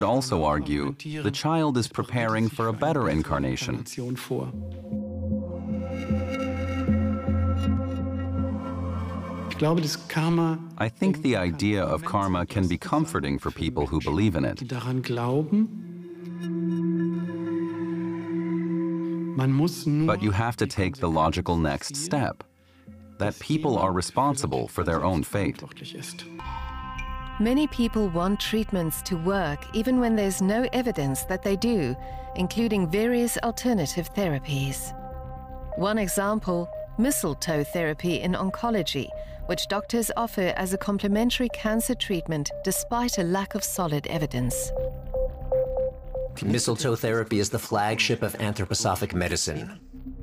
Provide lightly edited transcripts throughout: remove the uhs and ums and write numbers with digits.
also argue the child is preparing for a better incarnation. I think the idea of karma can be comforting for people who believe in it. But you have to take the logical next step, that people are responsible for their own fate. Many people want treatments to work even when there's no evidence that they do, including various alternative therapies. One example, mistletoe therapy in oncology, which doctors offer as a complementary cancer treatment despite a lack of solid evidence. Mistletoe therapy is the flagship of anthroposophic medicine.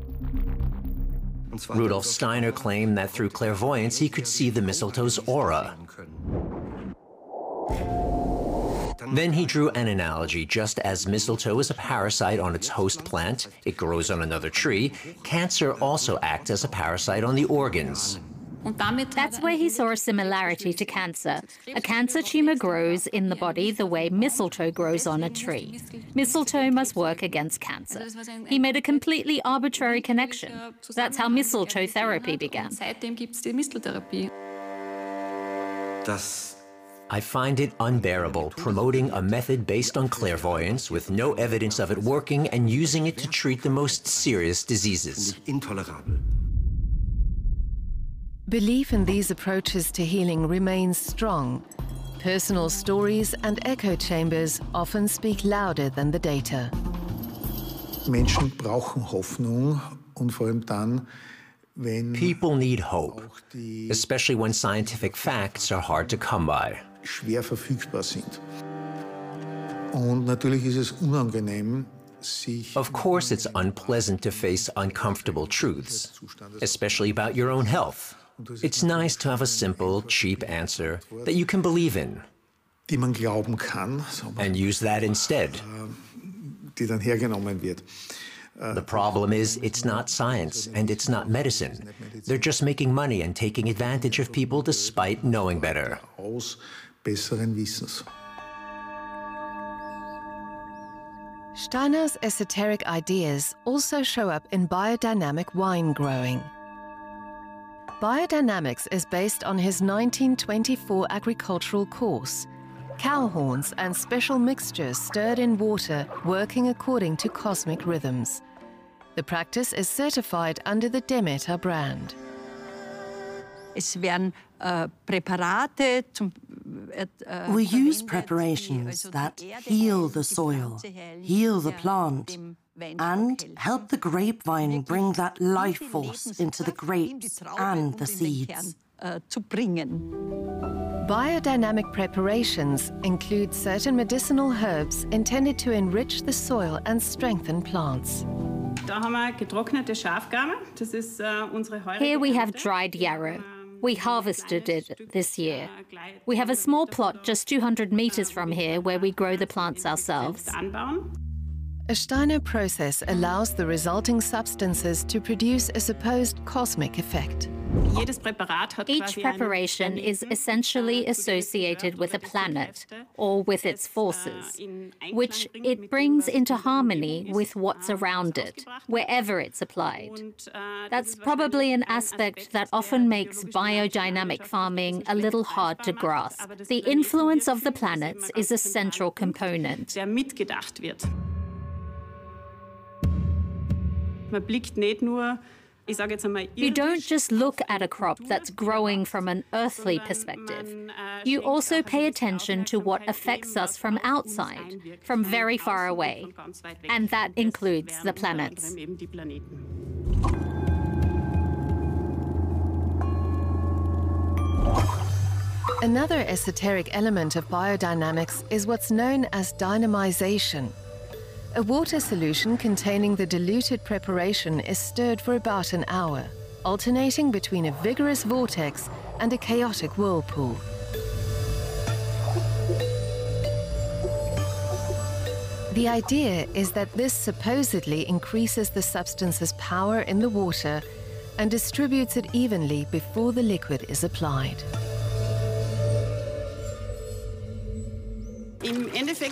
Rudolf Steiner claimed that through clairvoyance he could see the mistletoe's aura. Then he drew an analogy. Just as mistletoe is a parasite on its host plant, it grows on another tree, cancer also acts as a parasite on the organs. That's where he saw a similarity to cancer. A cancer tumor grows in the body the way mistletoe grows on a tree. Mistletoe must work against cancer. He made a completely arbitrary connection. That's how mistletoe therapy began. I find it unbearable promoting a method based on clairvoyance with no evidence of it working and using it to treat the most serious diseases. Belief in these approaches to healing remains strong. Personal stories and echo chambers often speak louder than the data. Menschen brauchen Hoffnung und vor allem dann, wenn People need hope, especially when scientific facts are hard to come by. Schwer verfügbar sind. Und natürlich ist es unangenehm, Of course, it's unpleasant to face uncomfortable truths, especially about your own health. It's nice to have a simple, cheap answer that you can believe in. Die man glauben kann, and use that instead. Die dann hergenommen wird. The problem is, it's not science and it's not medicine. They're just making money and taking advantage of people despite knowing better. Aus besseren Wissens. Steiner's esoteric ideas also show up in biodynamic wine growing. Biodynamics is based on his 1924 agricultural course. Cow horns and special mixtures stirred in water working according to cosmic rhythms. The practice is certified under the Demeter brand. We use preparations that heal the soil, heal the plant, and help the grapevine bring that life force into the grapes and the seeds. Biodynamic preparations include certain medicinal herbs intended to enrich the soil and strengthen plants. Here we have dried yarrow. We harvested it this year. We have a small plot just 200 meters from here where we grow the plants ourselves. A Steiner process allows the resulting substances to produce a supposed cosmic effect. Each preparation is essentially associated with a planet or with its forces, which it brings into harmony with what's around it, wherever it's applied. That's probably an aspect that often makes biodynamic farming a little hard to grasp. The influence of the planets is a central component. You don't just look at a crop that's growing from an earthly perspective. You also pay attention to what affects us from outside, from very far away. And that includes the planets. Another esoteric element of biodynamics is what's known as dynamization. A water solution containing the diluted preparation is stirred for about an hour, alternating between a vigorous vortex and a chaotic whirlpool. The idea is that this supposedly increases the substance's power in the water and distributes it evenly before the liquid is applied.